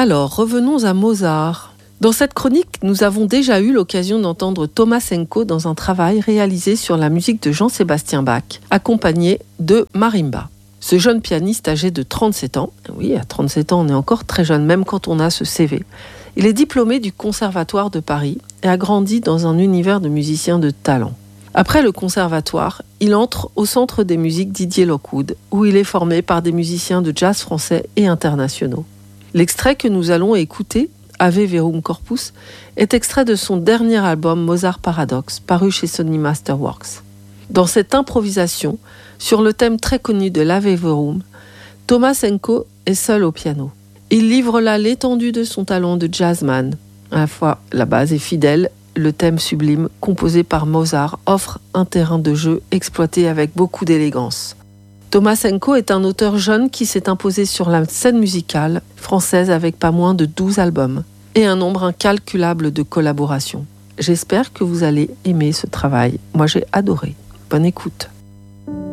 Alors, revenons à Mozart. Dans cette chronique, nous avons déjà eu l'occasion d'entendre Tomasenko dans un travail réalisé sur la musique de Jean-Sébastien Bach, accompagné de marimba. Ce jeune pianiste âgé de 37 ans, oui, à 37 ans on est encore très jeune, même quand on a ce CV, il est diplômé du Conservatoire de Paris et a grandi dans un univers de musiciens de talent. Après le conservatoire, il entre au Centre des musiques Didier Lockwood, où il est formé par des musiciens de jazz français et internationaux. L'extrait que nous allons écouter, Ave Verum Corpus, est extrait de son dernier album Mozart Paradox, paru chez Sony Masterworks. Dans cette improvisation, sur le thème très connu de l'Ave Verum, Tomasenko est seul au piano. Il livre là l'étendue de son talent de jazzman. À la fois, la base est fidèle, le thème sublime, composé par Mozart, offre un terrain de jeu exploité avec beaucoup d'élégance. Tomasenko est un auteur jeune qui s'est imposé sur la scène musicale française avec pas moins de 12 albums et un nombre incalculable de collaborations. J'espère que vous allez aimer ce travail. Moi, j'ai adoré. Bonne écoute.